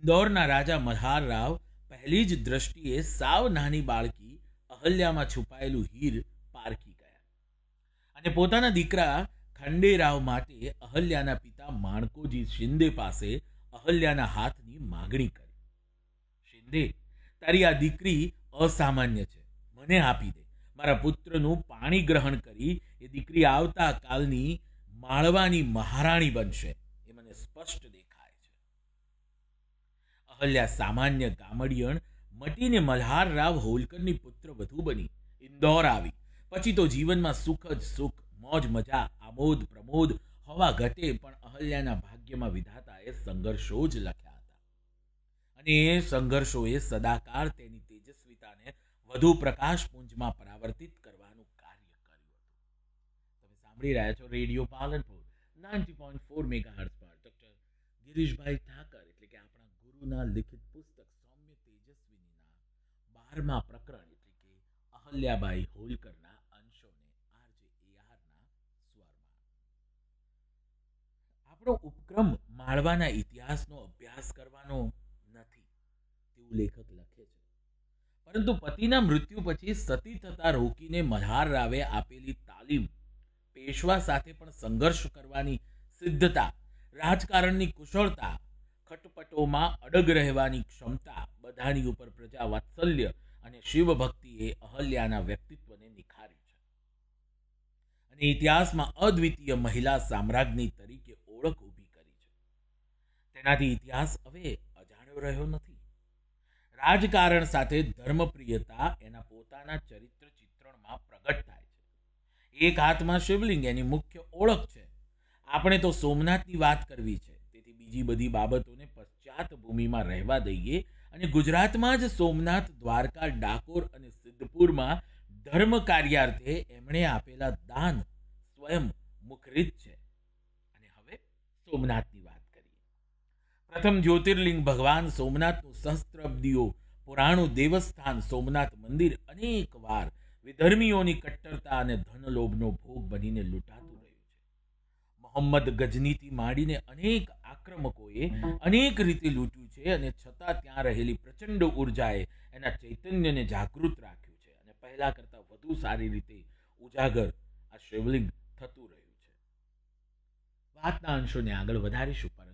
ઇન્દોરના રાજા મલ્હારરાવ પહેલી જ દ્રષ્ટિએ સાવ નાની બાળકી અહલ્યામાં છુપાયેલું હીર પારખી ગયા અને પોતાના દીકરા ખંડેરાવ માટે અહલ્યાના પિતા માણકોજી શિંદે પાસે અહલ્યાના હાથની માગણી કરી. શિંદે, તારી આ દીકરી અસામાન્ય છે, મને આપી દે. મારા પુત્રનું પાણી ગ્રહણ કરી એ દીકરી આવતા કાલની માળવાની મહારાણી બનશે, એ મને સ્પષ્ટ દેખાય છે. અહલ્યા સામાન્ય ગામડિયણ મટીને મલ્હારરાવ હોલકરની પુત્ર વધુ બની ઇન્દોર આવી. પછી તો જીવનમાં સુખ જ સુખ, મોજ મજા, આમોદ પ્રમોદ હોવા ઘટે, પણ અહલ્યાના ભાગ્યમાં વિધાતાએ સંઘર્ષો જ લખ્યા હતા અને એ સંઘર્ષોએ સદાકાળ તેની તેજસ્વીતાને વધુ પ્રકાશપુંજમાં પરાવર્તિત કરવાનું કાર્ય કર્યું હતું. તમે સાંભળી રહ્યા છો રેડિયો પાલનપુર 90.4 મેગાહર્ટ્ઝ પર ડોક્ટર ગિરીશભાઈ ઠાકર એટલે કે આપણા ગુરુના લિખિત પુસ્તક સૌમ્ય તેજસ્વીનીના 12મા પ્રકરણ એટલે કે અહલ્યાબાઈ હોલકરના અંશોને આરજે એઆરના સ્વરમાં. આપણો ઉપક્રમ માળવાના ઇતિહાસનો અભ્યાસ કરવાનો નથી તેવું લેખક લખે છે, પરંતુ પતિના મૃત્યુ પછી સતી થતા રોકીને મલ્હારરાવે આપેલી તાલીમ, પેશવા સાથે પણ સંઘર્ષ કરવાની સિદ્ધતા, રાજકારણની કુશળતા, ખટપટોમાં અડગ રહેવાની ક્ષમતા, બધાની ઉપર પ્રજા વાત્સલ્ય અને શિવભક્તિએ અહલ્યાના વ્યક્તિત્વને નિખાર્યું છે અને ઇતિહાસમાં અદ્વિતીય મહિલા સામ્રાજ્ઞી તરીકે ઓળખ ઊભી કરી છે. તેનાથી ઇતિહાસ હવે અજાણ્યો રહ્યો નથી. રાજકારણ સાથે ધર્મપ્રિયતા એના પોતાના ચરિત્ર ચિત્રણમાં પ્રગટ થાય છે. એક હાથમાં શિવલિંગ એની મુખ્ય ઓળખ છે. આપણે તો સોમનાથની વાત કરવી છે, તેથી બીજી બધી બાબતોને પશ્ચાત ભૂમિમાં રહેવા દઈએ અને ગુજરાતમાં જ સોમનાથ, દ્વારકા, ડાકોર અને સિદ્ધપુરમાં ધર્મ કાર્યાર્થે એમણે આપેલા દાન સ્વયં મુખરિત છે. અને હવે સોમનાથની વાત કરીએ. પ્રથમ જ્યોતિર્લિંગ ભગવાન સોમનાથનું સહસ્ત્રાબ્દીઓ પુરાણું દેવસ્થાન સોમનાથ મંદિર અનેક વાર વિધર્મીઓની કટ્ટરતા અને ધનલોભનો ભોગ બનીને લૂંટાતું રહ્યું છે. મોહમ્મદ ગજનીથી માંડીને અનેક આક્રમકોએ અનેક રીતે લૂંટ્યું છે અને છતાં ત્યાં રહેલી પ્રચંડ ઉર્જાએ એના ચૈતન્યને જાગૃત રાખ્યું છે અને પહેલા કરતાં વધુ સારી રીતે ઉજાગર આ શિવલિંગ થતું રહ્યું છે. વાતના અંશોને આગળ વધારીશું,